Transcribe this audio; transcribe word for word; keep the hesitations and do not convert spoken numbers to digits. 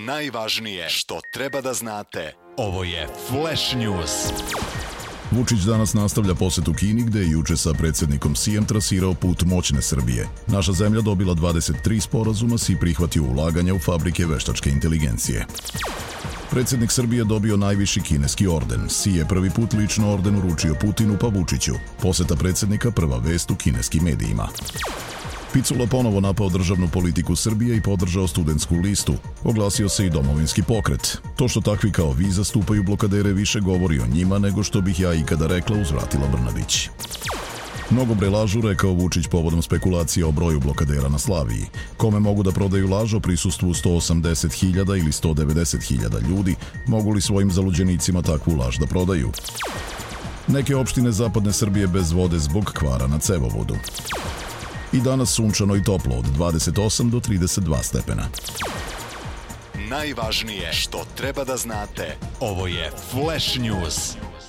Najvažnije što treba da znate. Ovo je Flash News. Vučić danas nastavlja posetu Kini, gde je juče sa predsjednikom Sijem trasirao put moćne Srbije. Naša zemlja dobila dvadeset tri sporazuma, Si prihvatio ulaganja u fabrike veštačke inteligencije. Predsjednik Srbije dobio najviši kineski orden. Si je prvi put lično orden uručio Putinu pa Vučiću. Poseta predsjednika prva vest u kineskim medijima. Picula ponovo napao državnu politiku Srbije i podržao studentsku listu. Oglasio se i domovinski pokret. To što takvi kao vi zastupaju blokadere više govori o njima nego što bih ja ikada rekla, uzvratila Brnabić. Mnogobre lažu, rekao Vučić povodom spekulacije o broju blokadera na Slaviji. Kome mogu da prodaju laž o prisustvu sto osamdeset hiljada ili sto devedeset hiljada ljudi, mogu li svojim zaluđenicima takvu laž da prodaju? Neke opštine zapadne Srbije bez vode zbog kvara na cevovodu. I danas sunčano i toplo od dvadeset osam do trideset dva stepena. Najvažnije što treba da znate. Ovo je Flash News.